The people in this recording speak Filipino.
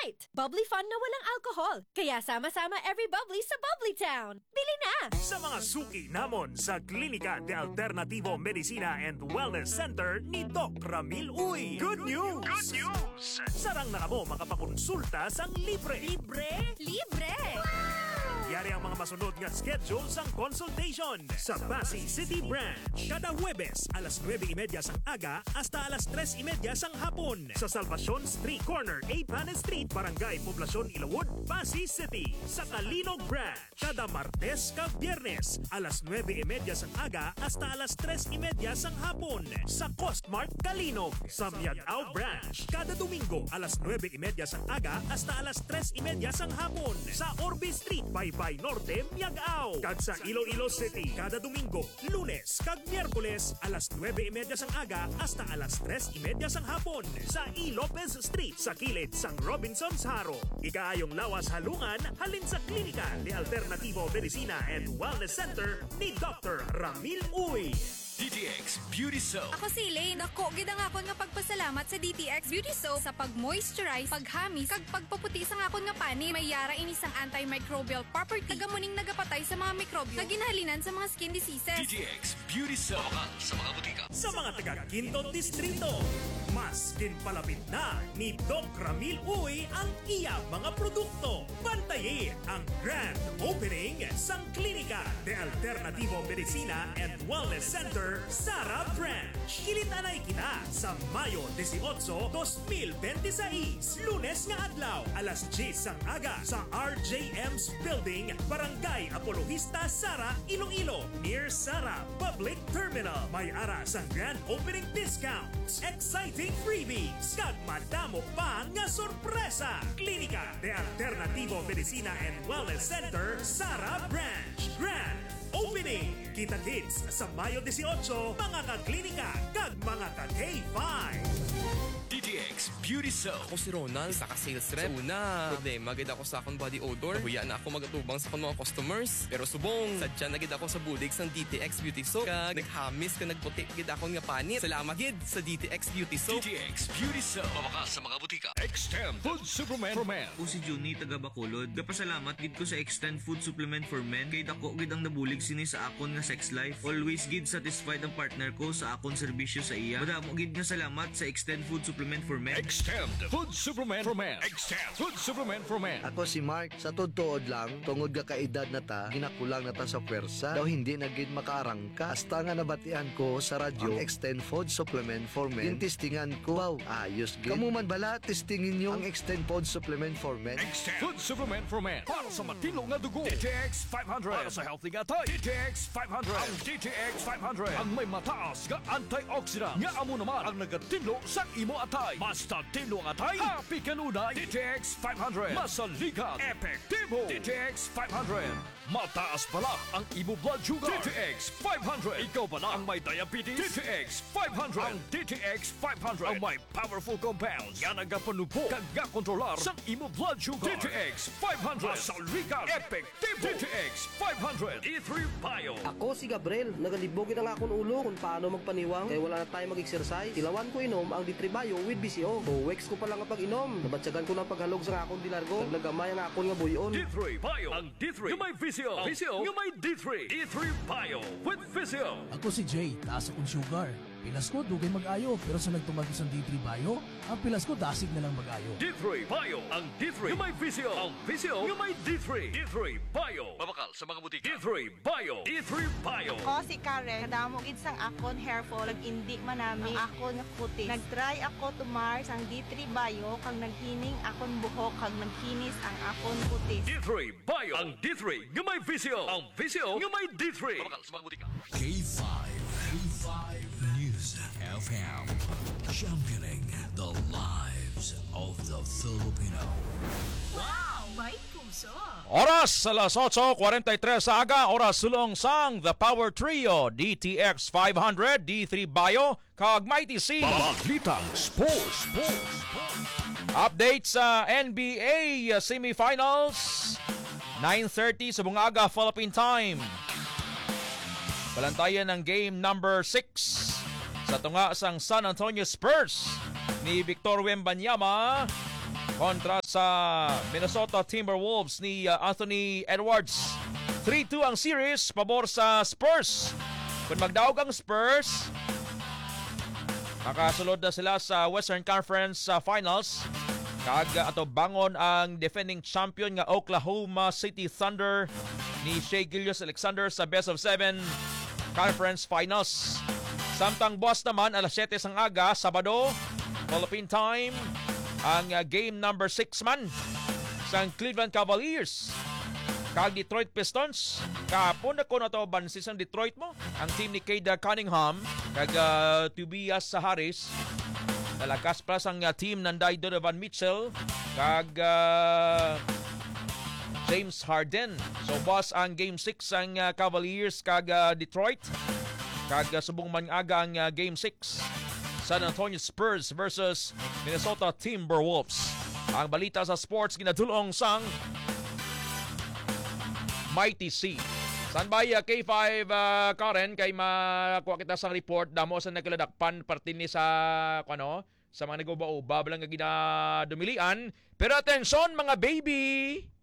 night! Bubbly fun na walang alcohol. Kaya sama-sama every bubbly sa Bubbly Town. Bili na! Sa mga suki namon sa Klinika de Alternativo Medicina and Wellness Center ni Doc Ramil Uy. Good news! Good news! Sarang na kamo makapakonsulta sang libre. Libre? Libre! Yari ang mga masunod nga schedule sang consultation sa Pasay City Branch. Kada Huwebes, alas 9:30 sang aga hasta alas 3:30 sang hapon sa Salvacion Street Corner, A. Panes Street, Barangay Poblacion, Ilawod, Pasay City. Sa Kalinog Branch, kada Martes ka Biyernes, alas 9:30 sang aga hasta alas 3:30 sang hapon sa Costmart Kalinog. Sa Miagao Branch, kada Domingo, alas 9:30 sang aga hasta alas 3:30 sang hapon sa Orbe Street, Baybay Norte, Miagao. Kag sa Iloilo City, kada Domingo, Lunes kag Miyerkules, alas 9:30 sang aga hasta alas 3:30 sang hapon sa E. Lopez Street sa kilid sang Robinson's Haro. Ikaayong lawas halungan halin sa Klinika de Alternativo Medicina and Wellness Center ni Dr. Ramil Uy. DTX Beauty Soap. Ako si Elaine. Ako, gid nga akon nga pagpasalamat sa DTX Beauty Soap sa pag-moisturize, paghamis, kag pagpaputi sa akon nga pani. May yara ini sang antimicrobial property. Tagamuning nagapatay sa mga mikrobyo. Kaginhalinan sa mga skin diseases. DTX Beauty Soap. Sa mga butika. Sa mga taga-Quinto Distrito, mas kinpalapit na ni Doc Ramil Uy ang iya mga produkto. Bantayin ang grand opening sang Klinika de Alternativo Medicina and Wellness Center, Sara Branch. Kilitanay kita sa Mayo 18, 2026, Lunes nga adlaw, alas 10 sang aga sa RJM's Building, Barangay Apologista, Sara, Iloilo, near Sara Public Terminal. May ara sang grand opening discounts, exciting freebies, kag madamo pa nga sorpresa. Klinika de Alternativo Medicina and Wellness Center, Sara Branch. Grand Opening! Kita-kits sa Mayo 18, mga ka-klinika kag mga ka-K5. DTX Beauty Soap. Ako si Ronald, saka sales rep. Una, problema gid ako sa akong body odor. Nahuya na ako magatubang sa akong mga customers. Pero subong, sadya na gid ako sa bulig sang DTX Beauty Soap. Kag naghamis ka nagputi gid ako nga panit. Salamat gid sa DTX Beauty Soap. DTX Beauty Soap. Mawakas sa mga butika. Extend Food Supplement for Men. Ako si Juni, taga Bacolod. Gapasalamat gid ko sa Extend Food Supplement for Men. Kay dako gid ang nabulig sini sa akon nga sex life. Always gid satisfied ang partner ko sa akon serbisyo sa iya. Madamo gid nga salamat sa Extend Food Supplement for Men. Extend Food Supplement for Men. Extend Food Supplement for Men. Ako si Mark, sa totoo lang, tungod ka kaedad na ta, ginakulang na ta sa pwersa, daw hindi na gid makaarangka. Hasta nga nabatian ko sa radyo, ang Extend Food Supplement for Men. Yung testingan ko, wow, ayos gid. Kamu man bala, testingin nyo ang Extend Food Supplement for Men. Extend Food Supplement for Men. Para sa matino nga dugo. DTX 500. Para sa healthy nga tayo. DTX 500. Ang DTX 500. Ang may mataas nga antioxidant. Nga amo naman ang nagatinlo sa imo atay. Basta tinlo ang atay, happy kanunay. DTX 500. Masaligan. Epektibo. DTX 500. Mataas pala ang imo blood sugar. DTX 500. Ikaw pala ang may diabetes. DTX 500. Ang DTX 500 ang may powerful compounds nga nagapanubo kag kontrolar sa imo blood sugar. DTX 500. Masaligan. Epektibo. DTX 500. E3 Bio. Ako si Gabriel, nagalibogin ang akong ulo kung paano magpaniwang kaya wala na tayo mag-exercise. Tilawan ko inom ang D3 Bio with BCO. Weeks ko pa lang ang pag-inom. Nabatsagan ko ng paghalog sa akong dilargo. Naglagamay ang akong nga buyon. D3 Bio. Ang D3 yung may VCO. VCO yung may D3. D3 Bio with VCO. Ako si Jay, taas akong sugar. Pilas ko, dugay mag-ayo. Pero sa nagtumagos ng D3 Bio, ang pilas ko dasig na lang mag-ayo. D3 Bio. Ang D3 yung may VCO. Ang VCO yung may D3. D3 Bio. Mabakal sa mga butika. D3 Bio. D3 Bio. Ako si Karen, kadamo gid sang akon hair fall, indi man nami ang akon nga kutis. Nagtry ako tumar sang D3 Bio kag naghining akon buhok kag nagkinis ang akon kutis. D3 Bio. Ang D3 yung may VCO. Ang VCO yung may D3. Mabakal sa mga butika. K5. K5 News FM. Championing the lives of the Filipino. Wow! May puso! Oras alas 8:43 sa aga, oras sulong sang The Power Trio, DTX 500, D3 Bio, kag Mighty C. Balitang Sports. Update sa NBA semifinals, 9:30 sa bungaga Philippine time. Balantayan ng game number 6 sa tunga sang San Antonio Spurs ni Victor Wembanyama kontra sa Minnesota Timberwolves ni Anthony Edwards. 3-2 ang series, pabor sa Spurs. Kung magdaog ang Spurs, makasulod na sila sa Western Conference Finals. Ato bangon ang defending champion nga Oklahoma City Thunder ni Shai Gilgeous-Alexander sa best of 7 Conference Finals. Samtang boss naman alas 7 sang aga, Sabado, Philippine time, ang game number 6 man sa Cleveland Cavaliers kag Detroit Pistons. Kapon na ko na to bansis ang Detroit mo. Ang team ni Cade Cunningham kag Tobias Harris. Nalakas plus ang team nanday Donovan Mitchell kag James Harden. So boss ang game 6 ang Cavaliers kag Detroit. Kag subong man aga ang game 6. San Antonio Spurs versus Minnesota Timberwolves. Ang balita sa sports ginadulong sang Mighty C. San ba K5 Karen kay makuha kita sa report damo sa nagladakpan parte ni sa sa mga nagubao bablang nga ginadumilian. Pero atensyon mga baby.